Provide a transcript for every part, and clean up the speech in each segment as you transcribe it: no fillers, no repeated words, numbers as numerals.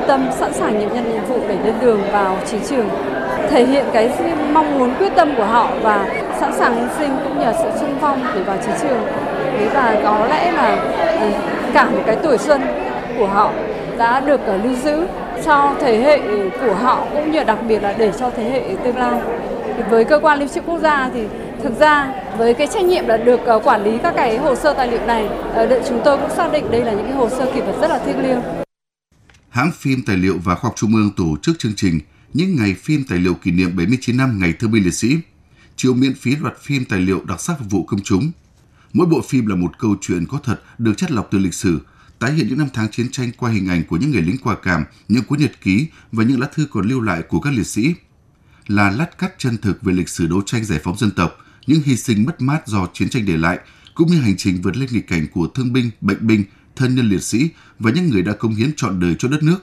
tâm, sẵn sàng nhận nhiệm vụ để lên đường vào chiến trường, thể hiện cái mong muốn quyết tâm của họ và sẵn sàng hy sinh cũng nhờ sự xung phong để vào chiến trường. Và có lẽ là cả một cái tuổi xuân của họ đã được lưu giữ cho thế hệ của họ, cũng như đặc biệt là để cho thế hệ tương lai. Với cơ quan lưu trữ quốc gia thì thực ra với cái trách nhiệm là được quản lý các cái hồ sơ tài liệu này, chúng tôi cũng xác định đây là những cái hồ sơ kỷ vật rất là thiêng liêng. Hãng phim Tài liệu và Khoa học Trung ương tổ chức chương trình Những ngày phim tài liệu kỷ niệm 79 năm Ngày Thương binh Liệt sĩ, chiếu miễn phí loạt phim tài liệu đặc sắc phục vụ công chúng. Mỗi bộ phim là một câu chuyện có thật được chắt lọc từ lịch sử, tái hiện những năm tháng chiến tranh qua hình ảnh của những người lính quả cảm, những cuốn nhật ký và những lá thư còn lưu lại của các liệt sĩ. Là lát cắt chân thực về lịch sử đấu tranh giải phóng dân tộc, những hy sinh mất mát do chiến tranh để lại, cũng như hành trình vượt lên nghịch cảnh của thương binh, bệnh binh, thân nhân liệt sĩ và những người đã cống hiến trọn đời cho đất nước.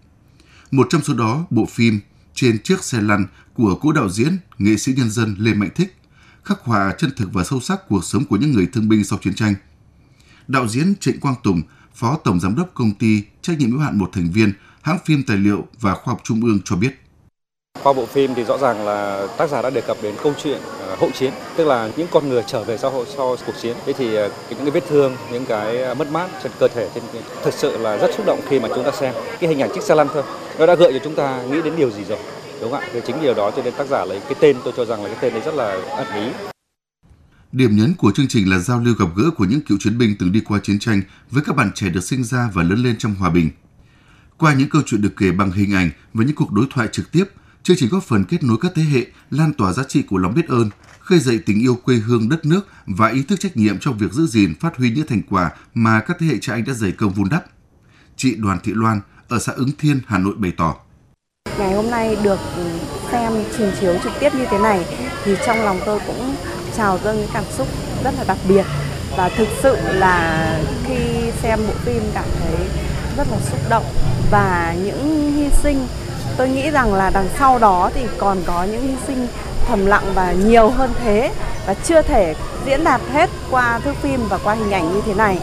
Một trong số đó, bộ phim Trên chiếc xe lăn của cố đạo diễn, nghệ sĩ nhân dân Lê Mạnh Thích, khắc họa chân thực và sâu sắc cuộc sống của những người thương binh sau chiến tranh. Đạo diễn Trịnh Quang Tùng, Phó Tổng Giám đốc Công ty Trách nhiệm hữu hạn một thành viên Hãng phim Tài liệu và Khoa học Trung ương cho biết. Qua bộ phim thì rõ ràng là tác giả đã đề cập đến câu chuyện hậu chiến, tức là những con người trở về sau cuộc chiến. Thế thì những cái vết thương, những cái mất mát trên cơ thể, thực sự là rất xúc động khi mà chúng ta xem cái hình ảnh chiếc xe lăn thôi. Nó đã gợi cho chúng ta nghĩ đến điều gì rồi, đúng không ạ? Thì chính điều đó cho nên tác giả lấy cái tên, tôi cho rằng là cái tên này rất là ẩn ý. Điểm nhấn của chương trình là giao lưu gặp gỡ của những cựu chiến binh từng đi qua chiến tranh với các bạn trẻ được sinh ra và lớn lên trong hòa bình. Qua những câu chuyện được kể bằng hình ảnh và những cuộc đối thoại trực tiếp, chương trình góp phần kết nối các thế hệ, lan tỏa giá trị của lòng biết ơn, khơi dậy tình yêu quê hương đất nước và ý thức trách nhiệm trong việc giữ gìn, phát huy những thành quả mà các thế hệ cha anh đã dày công vun đắp. Chị Đoàn Thị Loan ở xã Ứng Thiên, Hà Nội bày tỏ. Ngày hôm nay được xem trình chiếu trực tiếp như thế này thì trong lòng tôi cũng trào dâng những cảm xúc rất là đặc biệt, và thực sự là khi xem bộ phim cảm thấy rất là xúc động, và những hy sinh tôi nghĩ rằng là đằng sau đó thì còn có những hy sinh thầm lặng và nhiều hơn thế, và chưa thể diễn đạt hết qua thước phim và qua hình ảnh như thế này.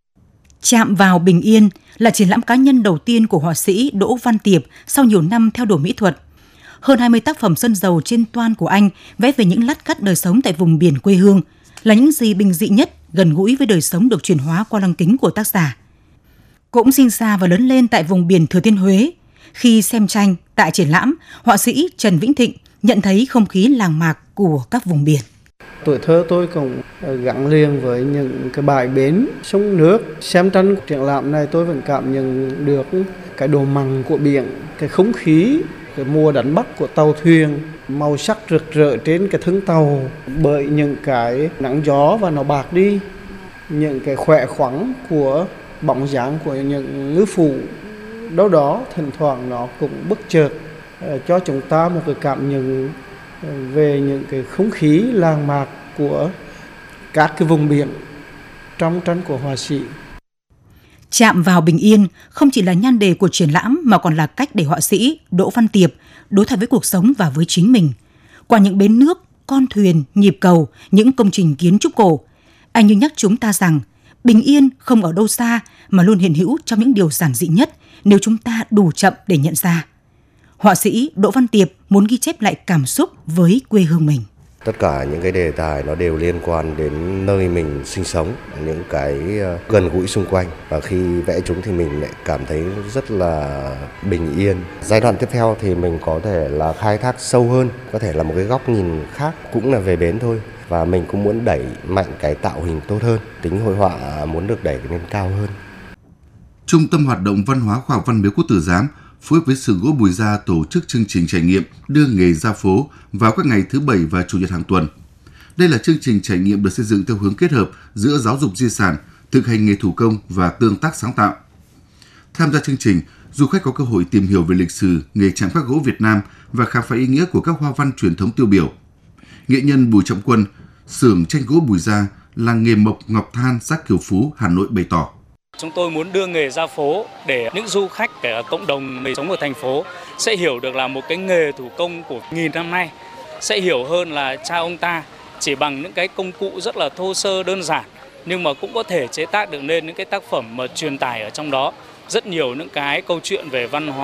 Chạm vào bình yên là triển lãm cá nhân đầu tiên của họa sĩ Đỗ Văn Tiệp sau nhiều năm theo đuổi mỹ thuật. Hơn 20 tác phẩm sơn dầu trên toan của anh vẽ về những lát cắt đời sống tại vùng biển quê hương, là những gì bình dị nhất, gần gũi với đời sống được chuyển hóa qua lăng kính của tác giả. Cũng sinh ra và lớn lên tại vùng biển Thừa Thiên Huế. Khi xem tranh tại triển lãm, họa sĩ Trần Vĩnh Thịnh nhận thấy không khí làng mạc của các vùng biển. Tuổi thơ tôi cũng gắn liền với những cái bãi bến, sông nước. Xem tranh triển lãm này tôi vẫn cảm nhận được cái độ mặn của biển, cái không khí, cái mùa đánh bắt của tàu thuyền, màu sắc rực rỡ trên cái thân tàu bởi những cái nắng gió và nó bạc đi, những cái khỏe khoắn của bóng dáng của những ngư phủ. Đâu đó thỉnh thoảng nó cũng bất chợt cho chúng ta một cái cảm nhận về những cái không khí làng mạc của các cái vùng biển trong tranh của họa sĩ. Chạm vào bình yên không chỉ là nhan đề của triển lãm mà còn là cách để họa sĩ Đỗ Văn Tiệp đối thoại với cuộc sống và với chính mình. Qua những bến nước, con thuyền, nhịp cầu, những công trình kiến trúc cổ, anh như nhắc chúng ta rằng bình yên không ở đâu xa mà luôn hiện hữu trong những điều giản dị nhất nếu chúng ta đủ chậm để nhận ra. Họa sĩ Đỗ Văn Tiệp muốn ghi chép lại cảm xúc với quê hương mình. Tất cả những cái đề tài nó đều liên quan đến nơi mình sinh sống, những cái gần gũi xung quanh. Và khi vẽ chúng thì mình lại cảm thấy rất là bình yên. Giai đoạn tiếp theo thì mình có thể là khai thác sâu hơn, có thể là một cái góc nhìn khác, cũng là về bến thôi. Và mình cũng muốn đẩy mạnh cái tạo hình tốt hơn, tính hội họa muốn được đẩy lên cao hơn. Trung tâm Hoạt động Văn hóa Khoa học Văn miếu Quốc Tử Giám phối hợp với xưởng gỗ Bùi Gia tổ chức chương trình trải nghiệm đưa nghề ra phố vào các ngày thứ Bảy và Chủ nhật hàng tuần. Đây là chương trình trải nghiệm được xây dựng theo hướng kết hợp giữa giáo dục di sản, thực hành nghề thủ công và tương tác sáng tạo. Tham gia chương trình, du khách có cơ hội tìm hiểu về lịch sử, nghề chạm khắc gỗ Việt Nam và khám phá ý nghĩa của các hoa văn truyền thống tiêu biểu. Nghệ nhân Bùi Trọng Quân, xưởng tranh gỗ Bùi Gia, làng nghề mộc Ngọc Than, xã Kiều Phú, Hà Nội bày tỏ. Chúng tôi muốn đưa nghề ra phố để những du khách, kể cả cộng đồng người sống ở thành phố sẽ hiểu được là một cái nghề thủ công của nghìn năm nay, sẽ hiểu hơn là cha ông ta chỉ bằng những cái công cụ rất là thô sơ đơn giản nhưng mà cũng có thể chế tác được nên những cái tác phẩm mà truyền tải ở trong đó rất nhiều những cái câu chuyện về văn hóa.